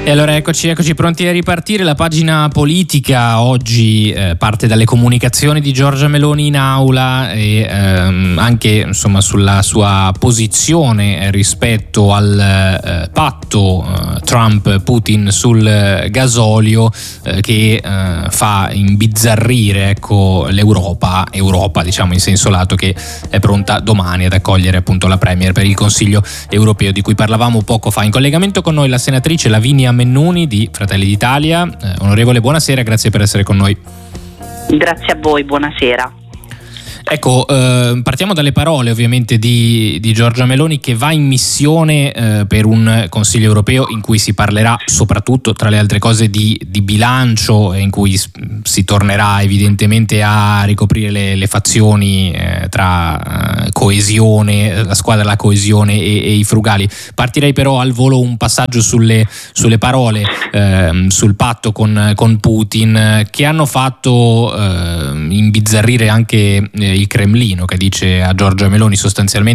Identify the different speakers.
Speaker 1: E allora eccoci pronti a ripartire. La pagina politica oggi parte dalle comunicazioni di Giorgia Meloni in aula e anche insomma sulla sua posizione rispetto al patto Trump-Putin sul gasolio che fa imbizzarrire l'Europa diciamo in senso lato, che è pronta domani ad accogliere appunto la Premier per il Consiglio europeo di cui parlavamo poco fa. In collegamento con noi la senatrice Lavinia Mennuni di Fratelli d'Italia. Onorevole, buonasera, grazie per essere con noi.
Speaker 2: Grazie a voi, buonasera.
Speaker 1: Ecco, partiamo dalle parole ovviamente di Giorgia Meloni, che va in missione per un Consiglio europeo in cui si parlerà soprattutto, tra le altre cose, di bilancio, e in cui si tornerà evidentemente a ricoprire le fazioni tra coesione, la squadra della coesione e i frugali. Partirei però al volo un passaggio sulle parole sul patto con Putin, che hanno fatto imbizzarrire anche il Cremlino, che dice a Giorgia Meloni sostanzialmente